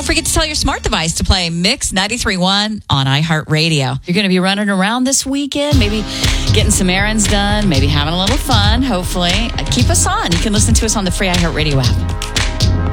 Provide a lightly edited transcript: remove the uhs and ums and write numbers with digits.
Don't forget to tell your smart device to play Mix 93.1 on iHeartRadio. You're going to be running around this weekend, maybe getting some errands done, maybe having a little fun, hopefully. Keep us on. You can listen to us on the free iHeartRadio app.